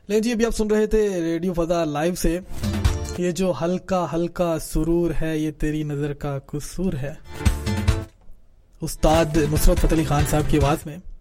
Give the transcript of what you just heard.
लेकिन जी अभी आप सुन रहे थे रेडियो फजा लाइव से, ये जो हल्का हल्का सुरूर है ये तेरी नजर का कसूर है, उस्ताद नुसरत फतेह अली खान साहब की आवाज में।